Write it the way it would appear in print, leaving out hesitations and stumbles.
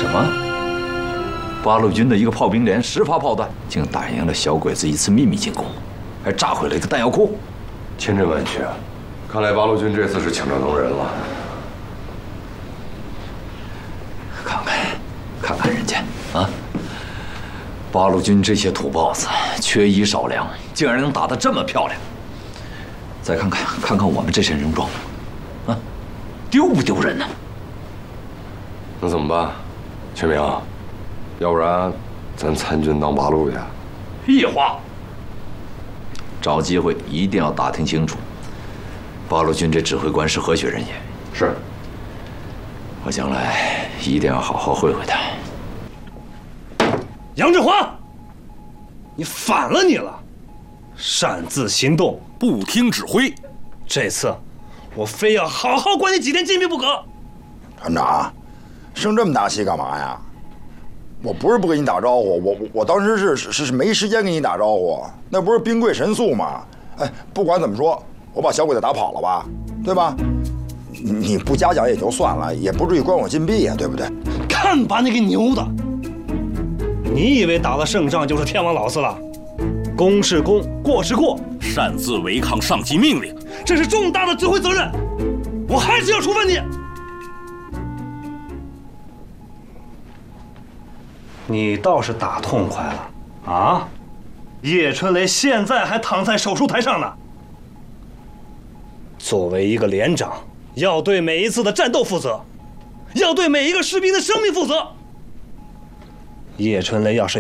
什么？八路军的一个炮兵连10发炮弹，竟打赢了小鬼子一次秘密进攻，还炸毁了一个弹药库。 千真万确啊！看来八路军这次是请着能人了。看看人家啊！八路军这些土包子，缺衣少粮，竟然能打得这么漂亮。再看看我们这身戎装，啊，丢不丢人呢？那怎么办，全明？要不然咱参军当八路去？屁话！找机会一定要打听清楚，八路军这指挥官是何许人也。是。我将来一定要好好会会他。 杨志华，你反了你了，擅自行动， 不听指挥。 这次我非要好好关你几天禁闭不可。 团长，生这么大气干嘛呀？我不是不跟你打招呼，我当时是没时间跟你打招呼，那不是兵贵神速吗？哎，不管怎么说，我把小鬼子打跑了吧，对吧？你不嘉奖也就算了，也不至于关我禁闭呀，对不对？ 看把你给牛的！你以为打了胜仗就是天王老子了？功是功，过是过， 擅自违抗上级命令， 这是重大的指挥责任，我还是要处分你。你倒是打痛快了啊！叶春雷现在还躺在手术台上呢。作为一个连长，要对每一次的战斗负责，要对每一个士兵的生命负责。叶春雷要是